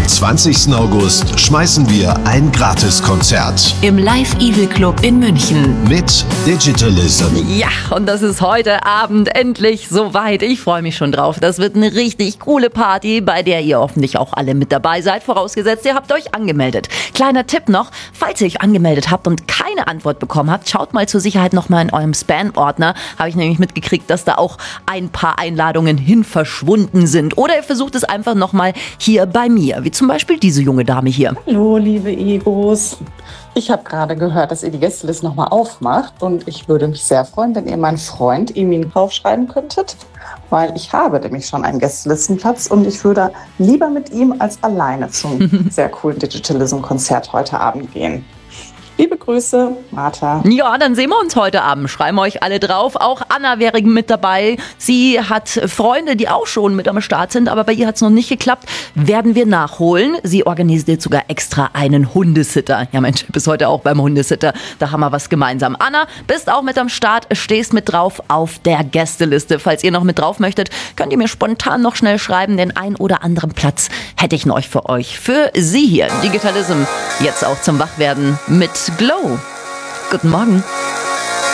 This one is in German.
Am 20. August schmeißen wir ein Gratiskonzert im Live Evil Club in München mit Digitalism. Ja, und das ist heute Abend endlich soweit. Ich freue mich schon drauf. Das wird eine richtig coole Party, bei der ihr hoffentlich auch alle mit dabei seid. Vorausgesetzt, ihr habt euch angemeldet. Kleiner Tipp noch, falls ihr euch angemeldet habt und keine Antwort bekommen habt, schaut mal zur Sicherheit nochmal in eurem Spam-Ordner. Habe ich nämlich mitgekriegt, dass da auch ein paar Einladungen hin verschwunden sind. Oder ihr versucht es einfach nochmal hier bei mir, wie zum Beispiel diese junge Dame hier. Hallo, liebe Egos. Ich habe gerade gehört, dass ihr die Gästeliste nochmal aufmacht und ich würde mich sehr freuen, wenn ihr meinen Freund Emin draufschreiben könntet, weil ich habe nämlich schon einen Gästelistenplatz und ich würde lieber mit ihm als alleine zum sehr coolen Digitalism-Konzert heute Abend gehen. Liebe Grüße, Martha. Ja, dann sehen wir uns heute Abend. Schreiben euch alle drauf. Auch Anna wäre mit dabei. Sie hat Freunde, die auch schon mit am Start sind, aber bei ihr hat es noch nicht geklappt. Werden wir nachholen. Sie organisiert sogar extra einen Hundesitter. Ja, Mensch, bis heute auch beim Hundesitter. Da haben wir was gemeinsam. Anna, bist auch mit am Start, stehst mit drauf auf der Gästeliste. Falls ihr noch mit drauf möchtet, könnt ihr mir spontan noch schnell schreiben. Den ein oder anderen Platz hätte ich noch für euch. Für Sie hier, Digitalism. Jetzt auch zum Wachwerden mit Glow. Guten Morgen.